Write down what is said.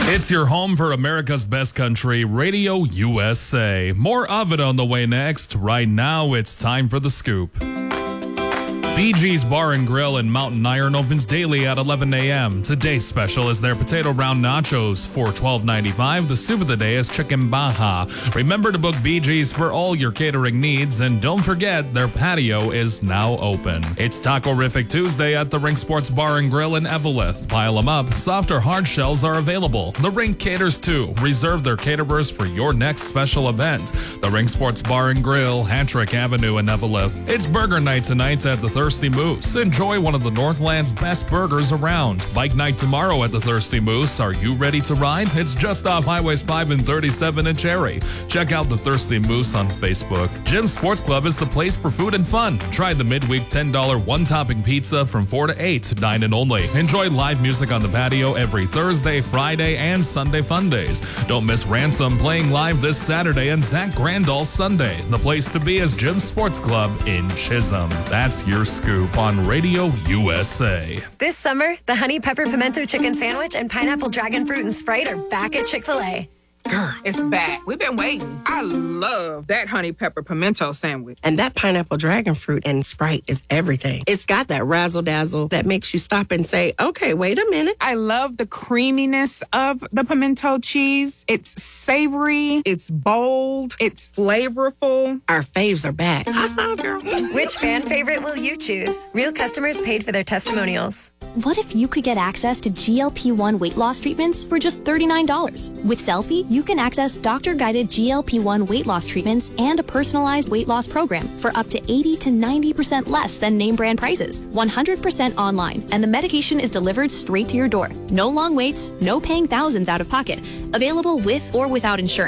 It's your home for America's best country, Radio USA. More of it on the way next. Right now, it's time for The Scoop. Bee Gees Bar and Grill in Mountain Iron opens daily at 11 a.m. Today's special is their potato round nachos for $12.95. The soup of the day is chicken baja. Remember to book Bee Gees for all your catering needs, and don't forget their patio is now open. It's Taco-rific Tuesday at the Rink Sports Bar and Grill in Eveleth. Pile them up. Soft or hard shells are available. The Rink caters too. Reserve their caterers for your next special event. The Rink Sports Bar and Grill, Hattrick Avenue in Eveleth. It's burger night tonight at the Thirsty Moose. Enjoy one of the Northland's best burgers around. Bike night tomorrow at the Thirsty Moose. Are you ready to ride? It's just off Highways 5 and 37 in Cherry. Check out the Thirsty Moose on Facebook. Jim's Sports Club is the place for food and fun. Try the midweek $10 one-topping pizza from 4 to 8, dine-in only. Enjoy live music on the patio every Thursday, Friday, and Sunday fun days. Don't miss Ransom playing live this Saturday and Zach Grandal Sunday. The place to be is Jim's Sports Club in Chisholm. That's your Scoop on Radio USA. This summer, the Honey Pepper Pimento Chicken Sandwich and Pineapple Dragon Fruit and Sprite are back at Chick-fil-A. Girl, it's back. We've been waiting. I love that honey pepper pimento sandwich. And that pineapple dragon fruit and Sprite is everything. It's got that razzle-dazzle that makes you stop and say, okay, wait a minute. I love the creaminess of the pimento cheese. It's savory. It's bold. It's flavorful. Our faves are back. I thought, girl. Which fan favorite will you choose? Real customers paid for their testimonials. What if you could get access to GLP-1 weight loss treatments for just $39? With Selfie, you can access doctor-guided GLP-1 weight loss treatments and a personalized weight loss program for up to 80 to 90% less than name brand prices, 100% online, and the medication is delivered straight to your door. No long waits, no paying thousands out of pocket. Available with or without insurance.